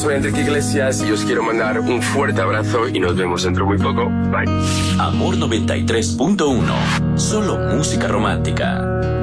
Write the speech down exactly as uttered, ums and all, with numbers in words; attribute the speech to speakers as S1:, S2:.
S1: soy Enrique Iglesias y os quiero mandar un fuerte abrazo y nos vemos dentro de muy poco. Bye.
S2: Amor noventa y tres punto uno. Solo música romántica.